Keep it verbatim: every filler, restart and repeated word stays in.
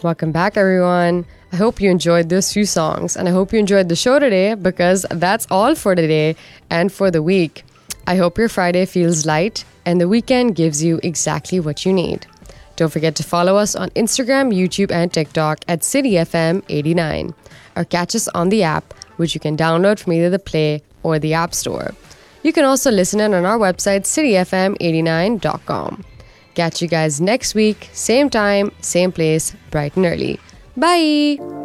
Welcome back, everyone. I hope you enjoyed those few songs, and I hope you enjoyed the show today, because that's all for today and for the week. I hope your Friday feels light and the weekend gives you exactly what you need. Don't forget to follow us on Instagram, YouTube, and TikTok at City F M eighty-nine, or catch us on the app, which you can download from either the Play or the App Store. You can also listen in on our website, city f m eighty-nine dot com. Catch you guys next week, same time, same place, bright and early. Bye!